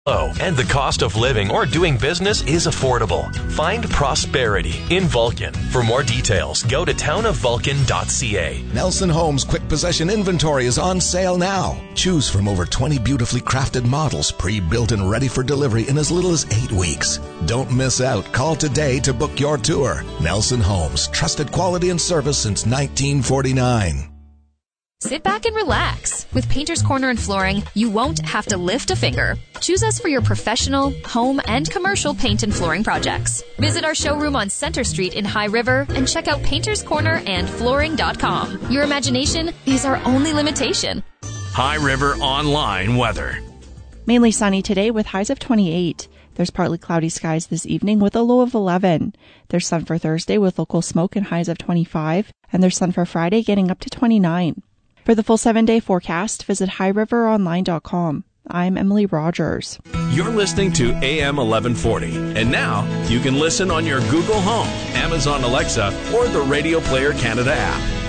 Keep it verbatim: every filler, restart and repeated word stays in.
low, and the cost of living or doing business is affordable. Find prosperity in Vulcan. For more details, go to town of vulcan dot c a. Nelson Homes Quick Possession Inventory is on sale now. Choose from over twenty beautifully crafted models, pre-built and ready for delivery in as little as eight weeks. Don't miss out. Call today to book your tour. Nelson Homes, trusted quality and service since nineteen forty-nine. Sit back and relax. With Painter's Corner and Flooring, you won't have to lift a finger. Choose us for your professional, home, and commercial paint and flooring projects. Visit our showroom on Center Street in High River and check out painters corner and flooring dot com. Your imagination is our only limitation. High River Online weather. Mainly sunny today with highs of twenty-eight. There's partly cloudy skies this evening with a low of eleven. There's sun for Thursday with local smoke and highs of twenty-five. And there's sun for Friday getting up to twenty-nine. For the full seven-day forecast, visit high river online dot com. I'm Emily Rogers. You're listening to A M eleven forty. And now you can listen on your Google Home, Amazon Alexa, or the Radio Player Canada app.